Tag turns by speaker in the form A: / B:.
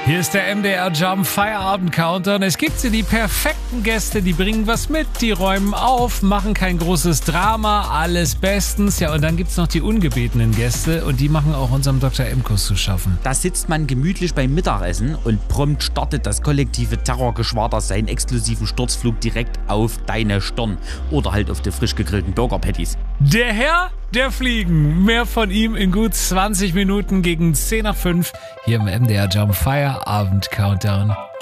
A: Hier ist der MDR Jump Feierabend Countdown. Es gibt die perfekten Gäste, die bringen was mit, die räumen auf, machen kein großes Drama, alles bestens. Ja, und dann gibt's noch die ungebetenen Gäste und die machen auch unserem Dr. M-Kurs zu schaffen.
B: Da sitzt man gemütlich beim Mittagessen und prompt startet das kollektive Terrorgeschwader seinen exklusiven Sturzflug direkt auf deine Stirn oder halt auf die frisch gegrillten Burger-Patties.
A: Der Herr der Fliegen. Mehr von ihm in gut 20 Minuten gegen 10 nach 5 hier im MDR Jump Feierabend Countdown.